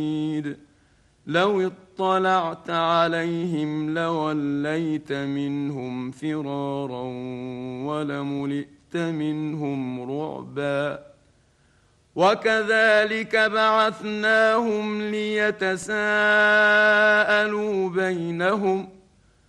لو اطلعت عليهم لوليت منهم فرارا ولملئت منهم رعبا وكذلك بعثناهم ليتساءلوا بينهم